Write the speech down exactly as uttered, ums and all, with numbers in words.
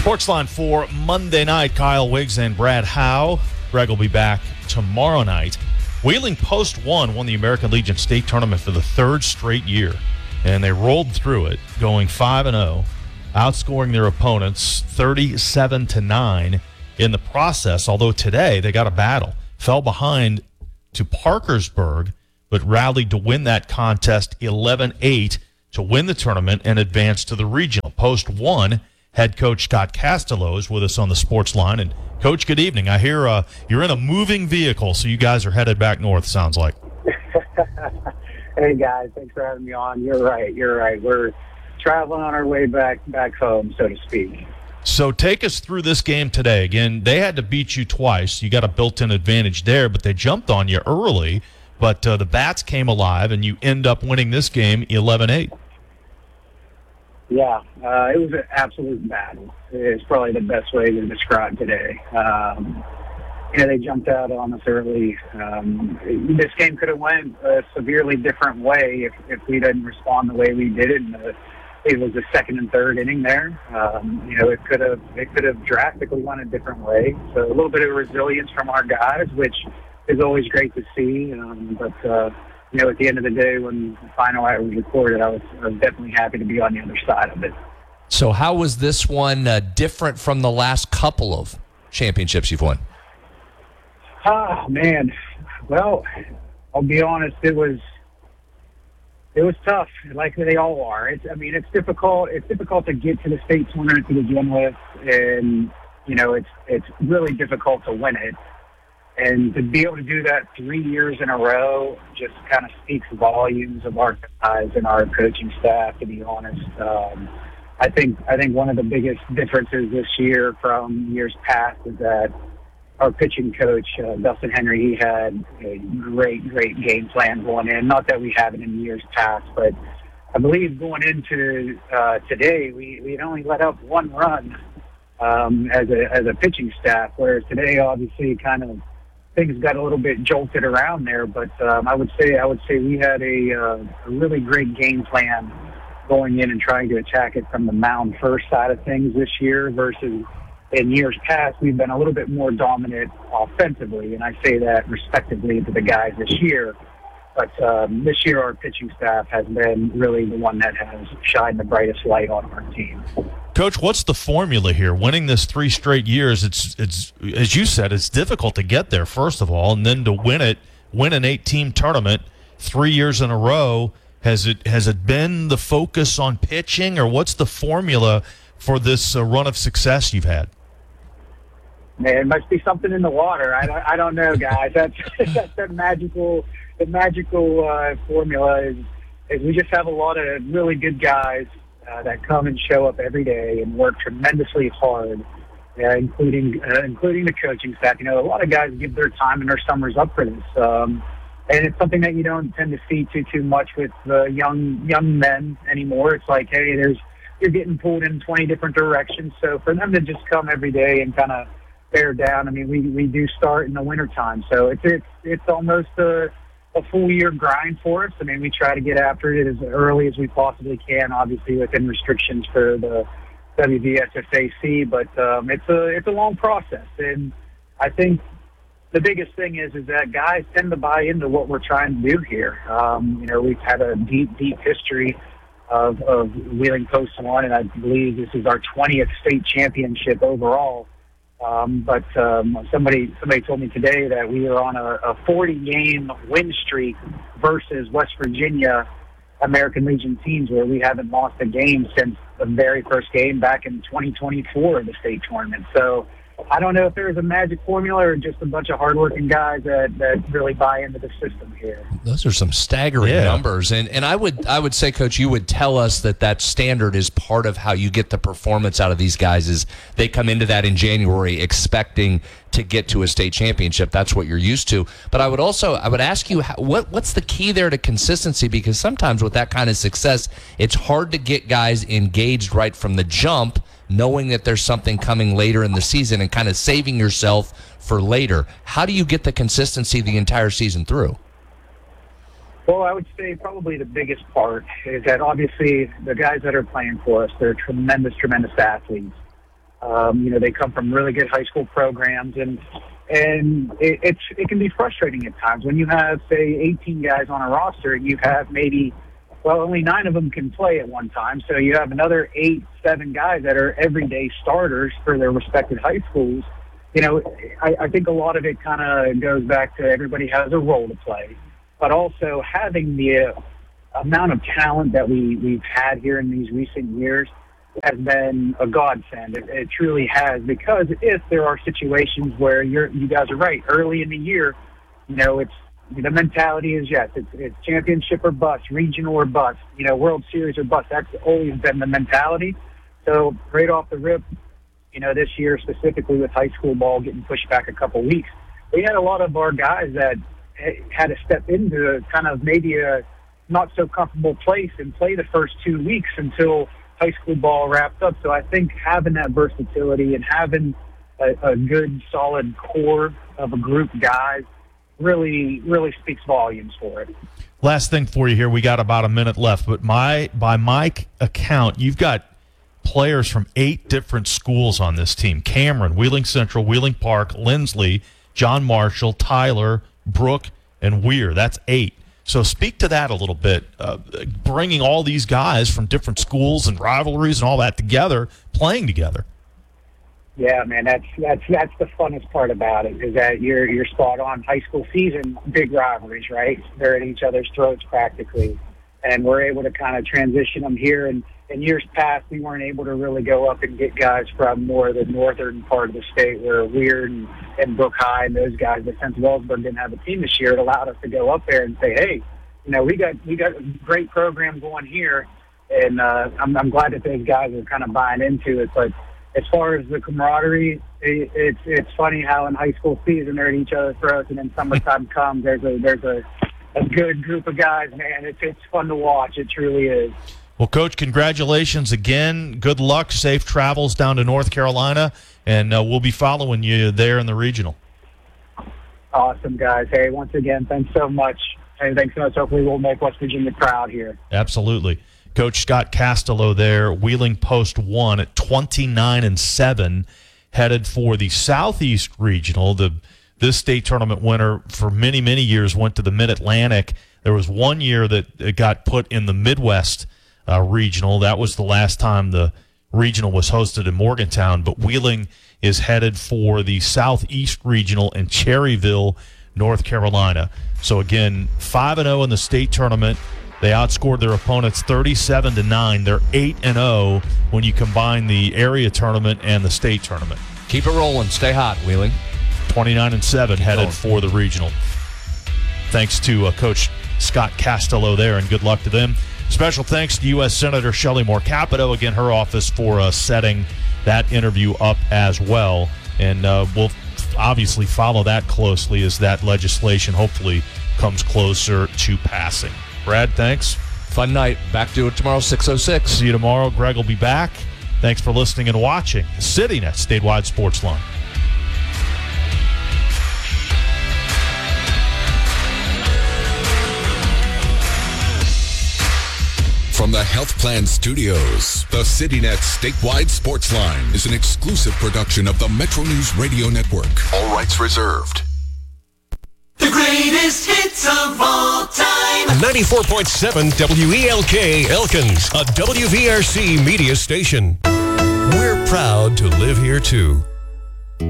Sportsline for Monday night. Kyle Wiggs and Brad Howe. Greg will be back tomorrow night. Wheeling Post one won the American Legion State Tournament for the third straight year, and they rolled through it, going five and oh, outscoring their opponents thirty-seven to nine in the process. Although today they got a battle, fell behind to Parkersburg, but rallied to win that contest eleven eight to win the tournament and advance to the regional. Post one. Head coach Scott Castello is with us on the sports line. And, Coach, good evening. I hear uh, you're in a moving vehicle, so you guys are headed back north, sounds like. Hey, guys. Thanks for having me on. You're right. You're right. We're traveling on our way back back home, so to speak. So take us through this game today. Again, they had to beat you twice. You got a built-in advantage there, but they jumped on you early. But uh, the Bats came alive, and you end up winning this game eleven eight. Yeah, uh, it was an absolute battle. It's probably the best way to describe today. Um, you know, they jumped out on us early. Um, this game could have went a severely different way if, if we didn't respond the way we did. And uh, it was the second and third inning there. Um, you know, it could have it could have drastically went a different way. So a little bit of resilience from our guys, which is always great to see. Um, but uh, You know, at the end of the day, when the final out was recorded, I was, I was definitely happy to be on the other side of it. So how was this one uh, different from the last couple of championships you've won? Ah, man. Well, I'll be honest, it was it was tough, like they all are. It's, I mean, it's difficult. It's difficult to get to the state tournament to begin with, and you know, it's it's really difficult to win it. And to be able to do that three years in a row just kind of speaks volumes of our guys and our coaching staff, to be honest. Um, I think I think one of the biggest differences this year from years past is that our pitching coach, uh, Dustin Henry, he had a great, great game plan going in. Not that we haven't in years past, but I believe going into uh, today, we, we only let up one run um, as a as a pitching staff, whereas today, obviously, kind of things got a little bit jolted around there, but um, I would say I would say we had a, uh, a really great game plan going in and trying to attack it from the mound first side of things this year versus in years past we've been a little bit more dominant offensively, and I say that respectively to the guys this year. But um, this year our pitching staff has been really the one that has shined the brightest light on our team. Coach, what's the formula here? Winning this three straight years, it's it's as you said, it's difficult to get there, first of all, and then to win it, win an eight-team tournament three years in a row. Has it has it been the focus on pitching, or what's the formula for this uh, run of success you've had? Man, it must be something in the water. I don't, I don't know, guys. That's that's that magical the magical uh, formula is is we just have a lot of really good guys Uh, that come and show up every day and work tremendously hard, uh, including uh, including the coaching staff. You know, a lot of guys give their time and their summers up for this, um, and it's something that you don't tend to see too too much with uh, young young men anymore. It's like, hey, there's you're getting pulled in twenty different directions. So for them to just come every day and kind of bear down, I mean, we we do start in the wintertime, so it's it's it's almost a a full year grind for us. I mean, we try to get after it as early as we possibly can, obviously within restrictions for the W V S S A C, but um, it's a it's a long process. And I think the biggest thing is is that guys tend to buy into what we're trying to do here. Um, you know, we've had a deep, deep history of, of Wheeling Post one, and I believe this is our twentieth state championship overall. Um, but um, somebody somebody told me today that we are on a forty-game win streak versus West Virginia American Legion teams, where we haven't lost a game since the very first game back in twenty twenty-four of the state tournament. So I don't know if there's a magic formula or just a bunch of hardworking guys that, that really buy into the system here. Those are some staggering yeah. numbers, and and I would I would say, Coach, you would tell us that that standard is part of how you get the performance out of these guys. Is they come into that in January expecting to get to a state championship. That's what you're used to. But I would also I would ask you, how, what what's the key there to consistency? Because sometimes with that kind of success, it's hard to get guys engaged right from the jump, knowing that there's something coming later in the season and kind of saving yourself for later. How do you get the consistency the entire season through? Well, I would say probably the biggest part is that obviously the guys that are playing for us, they're tremendous, tremendous athletes. Um, you know, they come from really good high school programs, and and it, it's it can be frustrating at times when you have, say, eighteen guys on a roster, and you have maybe, well, only nine of them can play at one time. So you have another eight, seven guys that are everyday starters for their respective high schools. You know, I, I think a lot of it kind of goes back to everybody has a role to play, but also having the uh, amount of talent that we, we've had here in these recent years has been a godsend. It, it truly has, because if there are situations where you're, you guys are right, early in the year, you know, it's the mentality is yes, it's, it's championship or bust, regional or bust, you know, World Series or bust. That's always been the mentality. So right off the rip, you know, this year specifically with high school ball getting pushed back a couple weeks, we had a lot of our guys that had to step into kind of maybe a not so comfortable place and play the first two weeks until high school ball wrapped up. So I think having that versatility and having a, a good, solid core of a group of guys really, really speaks volumes for it. Last thing for you here. We got about a minute left, but my by my account, you've got players from eight different schools on this team: Cameron, Wheeling Central, Wheeling Park, Lindsley, John Marshall, Tyler, Brooke, and Weir. That's eight. So speak to that a little bit, uh, bringing all these guys from different schools and rivalries and all that together, playing together. Yeah, man, that's that's that's the funnest part about it, is that you're you're spot on. High school season, big rivalries, right? They're at each other's throats practically, and we're able to kind of transition them here. And in years past, we weren't able to really go up and get guys from more of the northern part of the state, where Weird and, and Brook High and those guys, but since Wellsburg didn't have a team this year, it allowed us to go up there and say, hey, you know, we got we got a great program going here, and uh, I'm, I'm glad that those guys are kind of buying into it. But as far as the camaraderie, it, it's it's funny how in high school season they're at each other's throats, and then summertime comes, there's a there's a, a good group of guys, man. It's it's fun to watch. It truly is. Well, Coach, congratulations again. Good luck. Safe travels down to North Carolina, and uh, we'll be following you there in the regional. Awesome, guys. Hey, once again, thanks so much. Hey, thanks so much. Hopefully we'll make West Virginia proud here. Absolutely. Coach Scott Castello there, Wheeling Post one at twenty-nine and seven, headed for the Southeast Regional. The this state tournament winner for many, many years went to the Mid-Atlantic. There was one year that it got put in the Midwest uh, Regional. That was the last time the regional was hosted in Morgantown. But Wheeling is headed for the Southeast Regional in Cherryville, North Carolina. So again, five and oh in the state tournament. They outscored their opponents thirty-seven to nine. They're eight and oh when you combine the area tournament and the state tournament. Keep it rolling. Stay hot, Wheeling. twenty-nine and seven headed going. for the regional. Thanks to uh, Coach Scott Castello there, and good luck to them. Special thanks to U S Senator Shelley Moore Capito, again, her office, for uh, setting that interview up as well. And uh, we'll obviously follow that closely as that legislation hopefully comes closer to passing. Brad, thanks. Fun night. Back to it tomorrow, six oh six. See you tomorrow. Greg will be back. Thanks for listening and watching City Net Statewide Sports Line. From the Health Plan Studios, the CityNet Statewide Sports Line is an exclusive production of the Metro News Radio Network. All rights reserved. The greatest hits of all time. ninety-four point seven W E L K Elkins, a W V R C media station. We're proud to live here too.